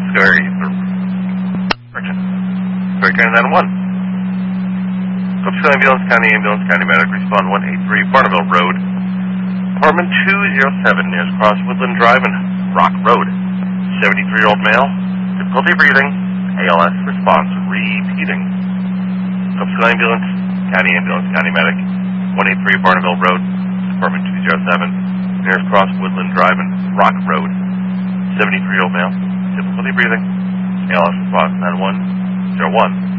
Scary. Scary County 911. Cook Ambulance, County Medic, respond 183 Barnaville Road. Apartment 207 near Cross Woodland Drive and Rock Road. 73-year-old male, difficulty breathing, ALS response repeating. Cook Ambulance, County Medic, 183 Barnaville Road. Apartment 207 near Cross Woodland Drive and Rock Road. 73-year-old male, difficulty breathing, ALS response 9101.